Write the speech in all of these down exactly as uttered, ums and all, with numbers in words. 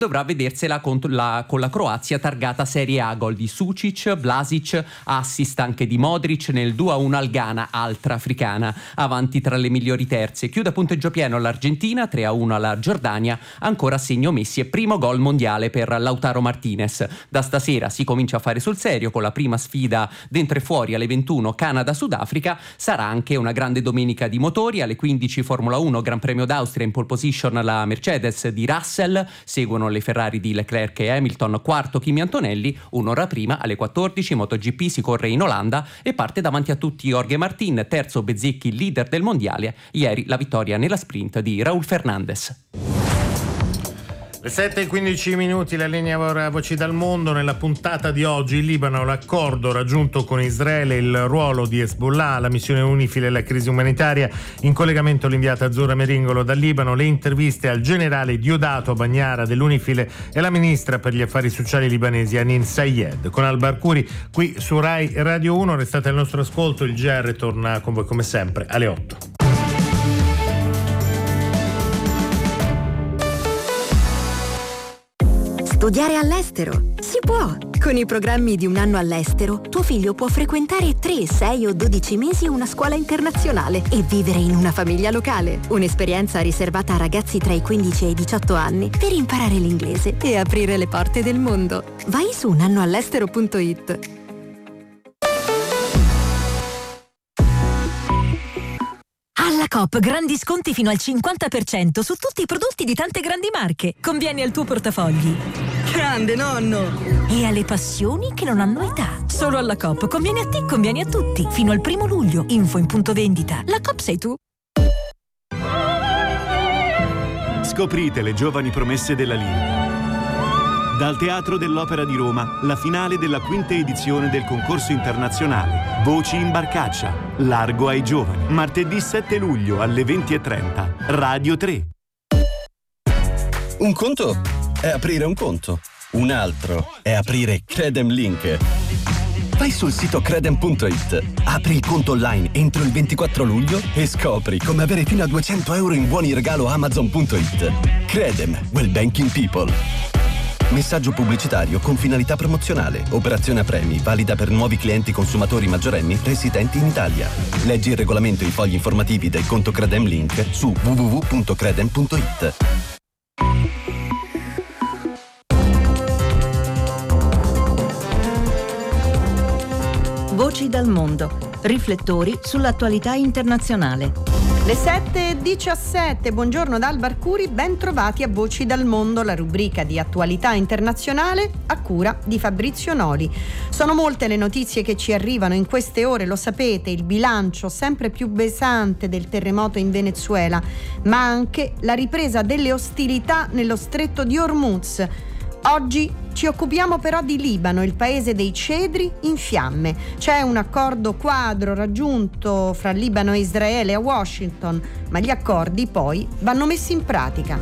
dovrà vedersela contro la, con la Croazia targata Serie A, gol di Sucic, Vlasic, assist anche di Modric nel due a uno al Ghana, altra africana, avanti tra le migliori terze. Chiude a punteggio pieno l'Argentina, tre a uno alla Giordania, ancora segno Messi e primo gol mondiale per Lautaro Martinez. Da stasera si comincia a fare sul serio con la prima sfida dentro e fuori alle ventuno Canada-Sudafrica. Sarà anche una grande domenica di motori, alle quindici Formula uno, Gran Premio d'Austria, in pole position la Mercedes di Russell, seguono le Ferrari di Leclerc e Hamilton, quarto Kimi Antonelli. Un'ora prima, alle quattordici, MotoGP si corre in Olanda e parte davanti a tutti Jorge Martin, terzo Bezzecchi, leader del mondiale. Ieri la vittoria nella sprint di Raúl Fernández. Le sette e quindici minuti, la linea ora Voci dal Mondo. Nella puntata di oggi il Libano, l'accordo raggiunto con Israele, il ruolo di Hezbollah, la missione UNIFIL e la crisi umanitaria. In collegamento l'inviata Azzurra Meringolo dal Libano, le interviste al generale Diodato Bagnara dell'UNIFIL e la ministra per gli affari sociali libanesi Anin Sayed. Con Alba Arcuri qui su Rai Radio uno, restate al nostro ascolto, il G R torna con voi come sempre alle otto. Studiare all'estero? Si può! Con i programmi di un anno all'estero, tuo figlio può frequentare tre, sei o dodici mesi una scuola internazionale e vivere in una famiglia locale. Un'esperienza riservata a ragazzi tra i quindici e i diciotto anni per imparare l'inglese e aprire le porte del mondo. Vai su un anno all'estero punto it. Alla Coop grandi sconti fino al cinquanta per cento su tutti i prodotti di tante grandi marche. Convieni al tuo portafogli. Grande nonno! E alle passioni che non hanno età. Solo alla Coop. Convieni a te, convieni a tutti. Fino al primo luglio. Info in punto vendita. La Coop sei tu. Scoprite le giovani promesse della lirica. Dal Teatro dell'Opera di Roma, la finale della quinta edizione del concorso internazionale Voci in Barcaccia, largo ai giovani. Martedì sette luglio alle venti e trenta, Radio tre. Un conto è aprire un conto, un altro è aprire Credem Link. Vai sul sito credem punto it, apri il conto online entro il ventiquattro luglio e scopri come avere fino a duecento euro in buoni regalo amazon punto it. Credem, well banking people. Messaggio pubblicitario con finalità promozionale. Operazione a premi, valida per nuovi clienti consumatori maggiorenni residenti in Italia. Leggi il regolamento e i fogli informativi del conto Credem Link su w w w punto credem punto it. Voci dal mondo. Riflettori sull'attualità internazionale. Le sette e diciassette, buongiorno da Alba Arcuri, ben trovati a Voci dal Mondo, la rubrica di attualità internazionale a cura di Fabrizio Noli. Sono molte le notizie che ci arrivano in queste ore, lo sapete, il bilancio sempre più pesante del terremoto in Venezuela, ma anche la ripresa delle ostilità nello stretto di Hormuz. Oggi ci occupiamo però di Libano, il paese dei cedri in fiamme. C'è un accordo quadro raggiunto fra Libano e Israele a Washington, ma gli accordi poi vanno messi in pratica.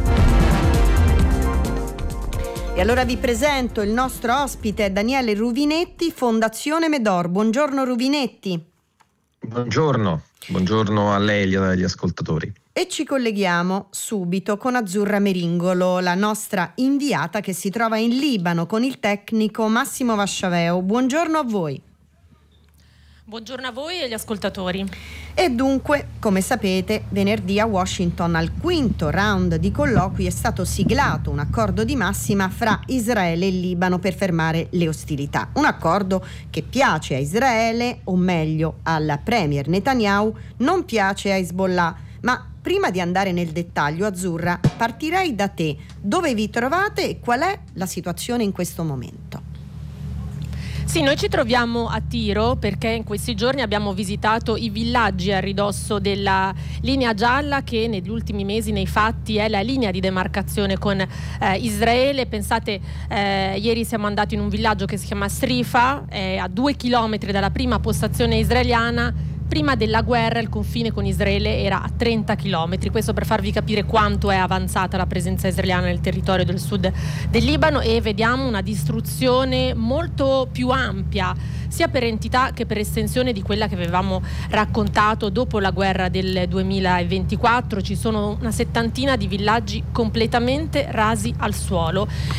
E allora vi presento il nostro ospite Daniele Ruvinetti, Fondazione Medor. Buongiorno Ruvinetti. Buongiorno, buongiorno a lei e agli ascoltatori. E ci colleghiamo subito con Azzurra Meringolo, la nostra inviata che si trova in Libano con il tecnico Massimo Vasciaveo. Buongiorno a voi. Buongiorno a voi e agli ascoltatori. E dunque, come sapete, venerdì a Washington al quinto round di colloqui è stato siglato un accordo di massima fra Israele e Libano per fermare le ostilità. Un accordo che piace a Israele, o meglio al premier Netanyahu, non piace a Hezbollah. Ma prima di andare nel dettaglio, Azzurra, partirei da te. Dove vi trovate e qual è la situazione in questo momento? Sì, noi ci troviamo a Tiro perché in questi giorni abbiamo visitato i villaggi a ridosso della linea gialla che negli ultimi mesi nei fatti è la linea di demarcazione con eh, Israele. Pensate, eh, ieri siamo andati in un villaggio che si chiama Srifa, eh, a due chilometri dalla prima postazione israeliana. prima della guerra il confine con Israele era a trenta chilometri, questo per farvi capire quanto è avanzata la presenza israeliana nel territorio del sud del Libano, e vediamo una distruzione molto più ampia sia per entità che per estensione di quella che avevamo raccontato dopo la guerra del duemilaventiquattro. Ci sono una settantina di villaggi completamente rasi al suolo